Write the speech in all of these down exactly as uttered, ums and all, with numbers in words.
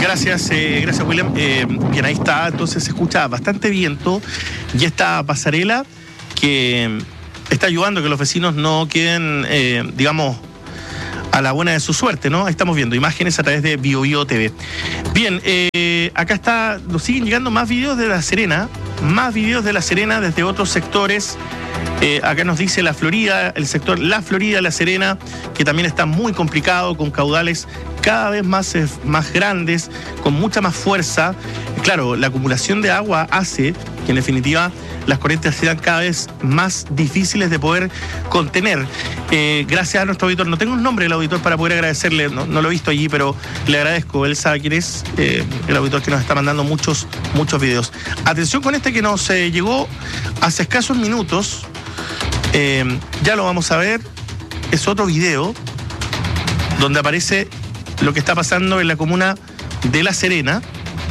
Gracias, eh, gracias William. Eh, bien, ahí está, entonces se escucha bastante viento y esta pasarela que está ayudando a que los vecinos no queden, eh, digamos, a la buena de su suerte, ¿no? Ahí estamos viendo imágenes a través de Bio Bio T V. Bien, eh, acá está, nos siguen llegando más videos de La Serena, más videos de La Serena desde otros sectores. Eh, acá nos dice La Florida, el sector La Florida, La Serena, que también está muy complicado, con caudales cada vez más, eh, más grandes, con mucha más fuerza. Claro, la acumulación de agua hace que en definitiva las corrientes sean cada vez más difíciles de poder contener. Eh, gracias a nuestro auditor, no tengo un nombre del auditor para poder agradecerle, no, no lo he visto allí, pero le agradezco, él sabe quién es, eh, el auditor que nos está mandando muchos, muchos videos. Atención con este que nos eh, llegó hace escasos minutos, eh, ya lo vamos a ver, es otro video donde aparece lo que está pasando en la comuna de La Serena.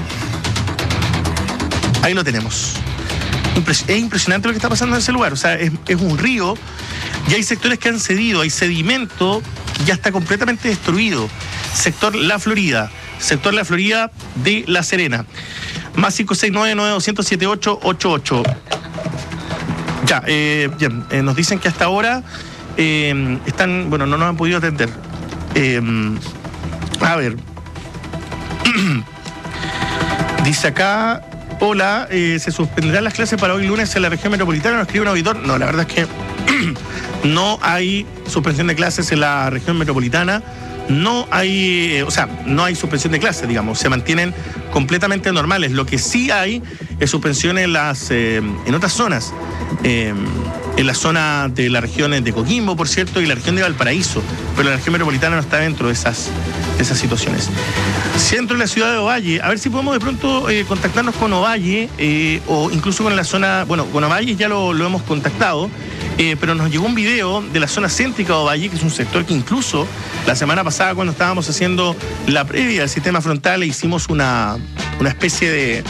Ahí lo tenemos. Es impresionante lo que está pasando en ese lugar, o sea, es, es un río y hay sectores que han cedido, hay sedimento que ya está completamente destruido. Sector La Florida, sector La Florida de La Serena. Más cinco seis nueve nueve dos cero cero siete ocho ocho ocho. Ya, eh, bien, eh, nos dicen que hasta ahora eh, están, bueno, no nos han podido atender. Eh, a ver. Dice acá... Hola, eh, ¿se suspenderán las clases para hoy lunes en la región metropolitana? Nos escribe un auditor. No, la verdad es que no hay suspensión de clases en la región metropolitana. No hay, eh, o sea, no hay suspensión de clases, digamos. Se mantienen completamente normales. Lo que sí hay es suspensión en las, eh, en otras zonas. Eh, en la zona de las regiones de Coquimbo, por cierto, y la región de Valparaíso. Pero la región metropolitana no está dentro de esas, de esas situaciones. Centro de la ciudad de Ovalle, a ver si podemos de pronto eh, contactarnos con Ovalle eh, o incluso con la zona, bueno, con Ovalle ya lo, lo hemos contactado, eh, pero nos llegó un video de la zona céntrica de Ovalle, que es un sector que incluso la semana pasada cuando estábamos haciendo la previa del sistema frontal hicimos una, una especie de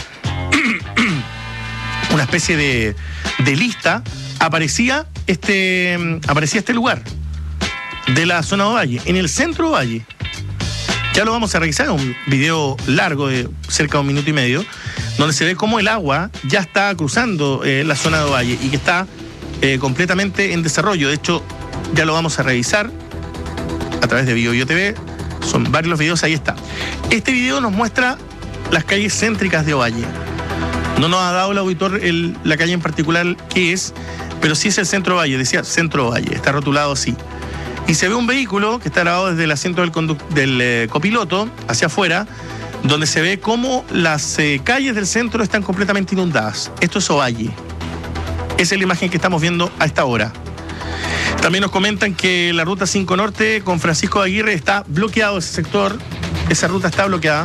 una especie de, de lista, aparecía este, aparecía este lugar de la zona de Ovalle, en el centro de Ovalle. Ya lo vamos a revisar, un video largo de cerca de un minuto y medio, donde se ve cómo el agua ya está cruzando eh, la zona de Ovalle y que está eh, completamente en desarrollo. De hecho, ya lo vamos a revisar a través de Bio Bio T V. Son varios los videos, ahí está. Este video nos muestra las calles céntricas de Ovalle. No nos ha dado el auditor el, la calle en particular que es, pero sí es el centro de Ovalle, decía centro de Ovalle, está rotulado así. Y se ve un vehículo que está grabado desde el asiento del, conduc- del eh, copiloto hacia afuera, donde se ve cómo las eh, calles del centro están completamente inundadas. Esto es Ovalle. Esa es la imagen que estamos viendo a esta hora. También nos comentan que la ruta cinco Norte con Francisco de Aguirre está bloqueado ese sector. Esa ruta está bloqueada.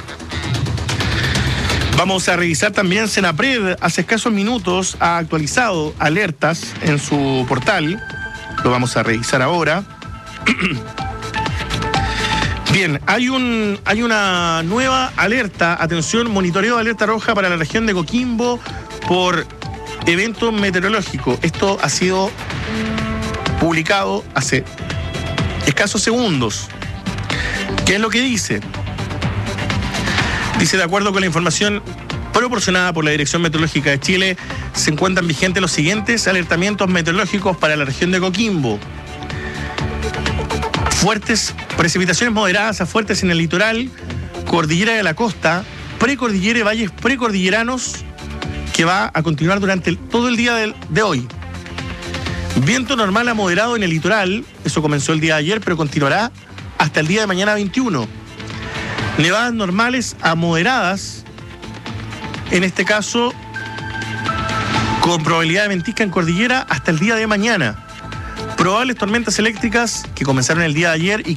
Vamos a revisar también Senapred. Hace escasos minutos ha actualizado alertas en su portal. Lo vamos a revisar ahora. Bien, hay un hay una nueva alerta, atención, monitoreo de alerta roja para la región de Coquimbo por evento meteorológico. Esto ha sido publicado hace escasos segundos. ¿Qué es lo que dice? Dice, de acuerdo con la información proporcionada por la Dirección Meteorológica de Chile, se encuentran vigentes los siguientes alertamientos meteorológicos para la región de Coquimbo. Fuertes, precipitaciones moderadas a fuertes en el litoral, cordillera de la costa, precordillera y valles precordilleranos, que va a continuar durante el, todo el día de, de hoy. Viento normal a moderado en el litoral, eso comenzó el día de ayer, pero continuará hasta el día de mañana veintiuno. Nevadas normales a moderadas, en este caso, con probabilidad de ventisca en cordillera hasta el día de mañana. Probables tormentas eléctricas que comenzaron el día de ayer y